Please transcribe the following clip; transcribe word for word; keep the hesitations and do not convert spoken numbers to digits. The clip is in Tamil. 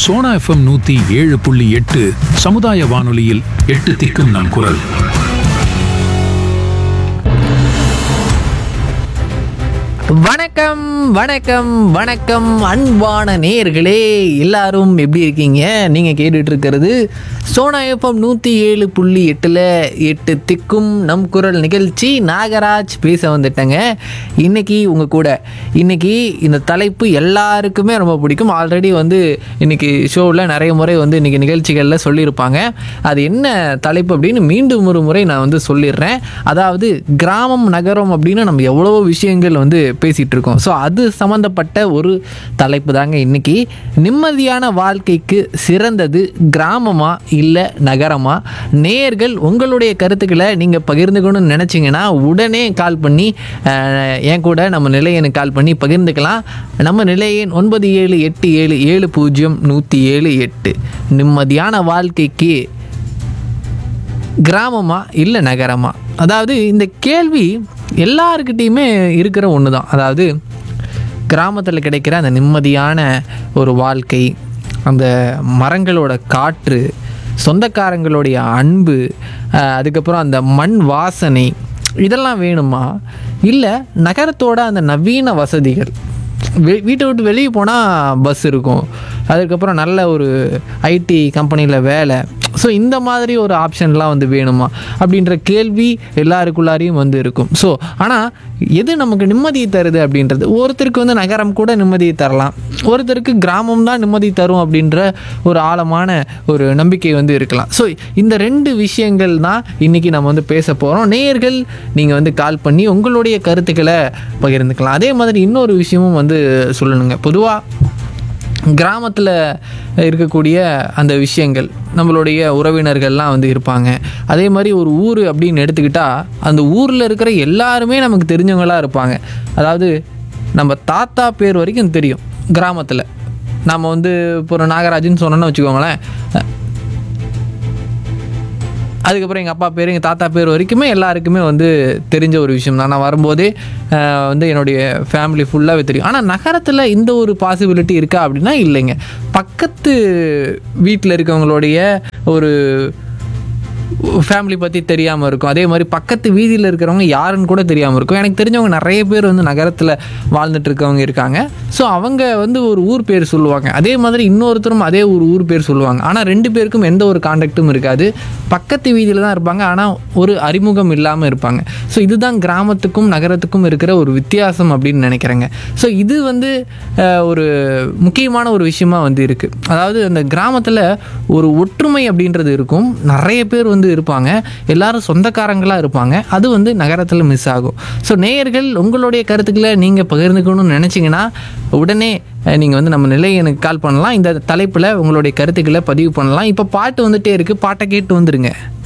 சோனா எஃப்எம் நூத்தி ஏழு புள்ளி எட்டு சமுதாய வானொலியில் எட்டு திக்கும் நம் குரல். வணக்கம் வணக்கம் வணக்கம் அன்பான நேயர்களே, எல்லாரும் எப்படி இருக்கீங்க? நீங்கள் கேட்டுட்டு இருக்கிறது சோனா எஃப்எம் நூற்றி ஏழு புள்ளி எட்டில் எட்டு திக்கும் நம் குரல் நிகழ்ச்சி. நாகராஜ் பேச வந்துட்டேங்க இன்னைக்கு உங்கள் கூட. இன்னைக்கு இந்த தலைப்பு எல்லாருக்குமே ரொம்ப பிடிக்கும். ஆல்ரெடி வந்து இன்னைக்கு ஷோவில் நிறைய முறை வந்து இன்னைக்கு நிகழ்ச்சிகளில் சொல்லியிருப்பாங்க. அது என்ன தலைப்பு அப்படின்னு மீண்டும் ஒரு முறை நான் வந்து சொல்லிடுறேன். அதாவது கிராமம் நகரம் அப்படின்னு நம்ம எவ்வளோ விஷயங்கள் வந்து பேசிகிட்டு இருக்கோம். ஸோ அது சம்மந்தப்பட்ட ஒரு தலைப்பு தாங்க இன்னைக்கு. நிம்மதியான வாழ்க்கைக்கு சிறந்தது கிராமமா இல்லை நகரமா? நேயர்கள் உங்களுடைய கருத்துக்களை நீங்கள் பகிர்ந்துக்கணும்னு நினச்சிங்கன்னா உடனே கால் பண்ணி என் கூட நம்ம நிலையனுக்கு கால் பண்ணி பகிர்ந்துக்கலாம். நம்ம நிலையன் ஒன்பது ஏழு எட்டு ஏழு ஏழு பூஜ்ஜியம் நூற்றி ஏழு எட்டு. நிம்மதியான வாழ்க்கைக்கு கிராமமா இல்லை நகரமா? அதாவது இந்த கேள்வி எல்லாருக்கிட்டேயுமே இருக்கிற ஒன்று தான். அதாவது கிராமத்தில் கிடைக்கிற அந்த நிம்மதியான ஒரு வாழ்க்கை, அந்த மரங்களோட காற்று, சொந்தக்காரங்களுடைய அன்பு, அதுக்கப்புறம் அந்த மண் வாசனை, இதெல்லாம் வேணுமா? இல்லை நகரத்தோட அந்த நவீன வசதிகள், வெ வீட்டை விட்டு வெளியே போனால் பஸ் இருக்கும், அதுக்கப்புறம் நல்ல ஒரு ஐடி கம்பெனியில் வேலை, ஸோ இந்த மாதிரி ஒரு ஆப்ஷன்லாம் வந்து வேணுமா அப்படின்ற கேள்வி எல்லாருக்குள்ளாரையும் வந்து இருக்கும். ஸோ ஆனால் எது நமக்கு நிம்மதியை தருது அப்படின்றது, ஒருத்தருக்கு வந்து நகரம் கூட நிம்மதியை தரலாம், ஒருத்தருக்கு கிராமம் தான் நிம்மதி தரும் அப்படின்ற ஒரு ஆழமான ஒரு நம்பிக்கை வந்து இருக்கலாம். ஸோ இந்த ரெண்டு விஷயங்கள் தான் இன்றைக்கி நம்ம வந்து பேச போகிறோம். நேயர்கள் நீங்கள் வந்து கால் பண்ணி உங்களுடைய கருத்துக்களை பகிர்ந்துக்கலாம். அதே மாதிரி இன்னொரு விஷயமும் வந்து சொல்லணுங்க. பொதுவாக கிராமத்தில் இருக்கக்கூடிய அந்த விஷயங்கள், நம்மளுடைய உறவினர்கள்லாம் வந்து இருப்பாங்க. அதே மாதிரி ஒரு ஊர் அப்படின்னு எடுத்துக்கிட்டால் அந்த ஊரில் இருக்கிற எல்லாருமே நமக்கு தெரிஞ்சவங்களாக இருப்பாங்க. அதாவது நம்ம தாத்தா பேர் வரைக்கும் தெரியும் கிராமத்தில். நம்ம வந்து இப்போ ஒரு நாகராஜன் சொன்னோன்னு வச்சுக்கோங்களேன், அதுக்கப்புறம் எங்கள் அப்பா பேர், எங்கள் தாத்தா பேர் வரைக்குமே எல்லாருக்குமே வந்து தெரிஞ்ச ஒரு விஷயம் தான். நான் வரும்போதே வந்து என்னுடைய ஃபேமிலி ஃபுல்லாகவே தெரியும். ஆனால் நகரத்தில் இந்த ஒரு பாசிபிலிட்டி இருக்கா அப்படின்னா இல்லைங்க. பக்கத்து வீட்டில் இருக்கவங்களுடைய ஒரு ஃபேமிலி பற்றி தெரியாமல் இருக்கும். அதே மாதிரி பக்கத்து வீதியில் இருக்கிறவங்க யாருன்னு கூட தெரியாமல் இருக்கும். எனக்கு தெரிஞ்சவங்க நிறைய பேர் வந்து நகரத்தில் வாழ்ந்துட்டு இருக்கவங்க இருக்காங்க. ஸோ அவங்க வந்து ஒரு ஊர் பேர் சொல்லுவாங்க, அதே மாதிரி இன்னொருத்தரும் அதே ஒரு ஊர் பேர் சொல்லுவாங்க. ஆனால் ரெண்டு பேருக்கும் எந்த ஒரு கான்டாக்டும் இருக்காது. பக்கத்து வீதியில் தான் இருப்பாங்க, ஆனால் ஒரு அறிமுகம் இல்லாமல் இருப்பாங்க. ஸோ இதுதான் கிராமத்துக்கும் நகரத்துக்கும் இருக்கிற ஒரு வித்தியாசம் அப்படின்னு நினைக்கிறேங்க. ஸோ இது வந்து ஒரு முக்கியமான ஒரு விஷயமா வந்து இருக்குது. அதாவது அந்த கிராமத்தில் ஒரு ஒற்றுமை அப்படின்றது இருக்கும். நிறைய பேர் வந்து இருப்பாங்க, எல்லாரும் சொந்தக்காரங்களாக இருப்பாங்க. அது வந்து நகரத்தில் மிஸ் ஆகும். ஸோ நேயர்கள் உங்களுடைய கருத்துக்களை நீங்கள் பகிர்ந்துக்கணும்னு நினச்சிங்கன்னா உடனே நீங்கள் வந்து நம்ம நிலையனுக்கு கால் பண்ணலாம். இந்த தலைப்பில் உங்களுடைய கருத்துக்களை பதிவு பண்ணலாம். இப்போ பாட்டு வந்துட்டே இருக்குது, பாட்டை கேட்டு வந்துடுங்க.